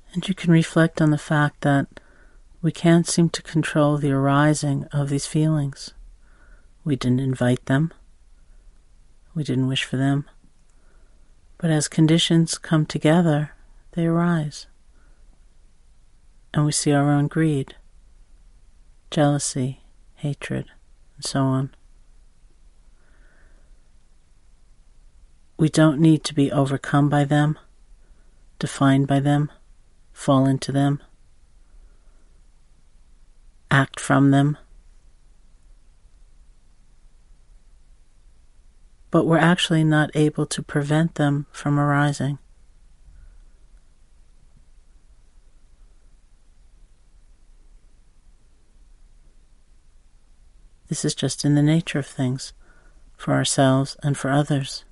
And you can reflect on the fact that we can't seem to control the arising of these feelings. We didn't invite them. We didn't wish for them. But as conditions come together, they arise. And we see our own greed, jealousy, hatred, and so on. We don't need to be overcome by them, defined by them, fall into them, act from them. But we're actually not able to prevent them from arising. This is just in the nature of things, for ourselves and for others.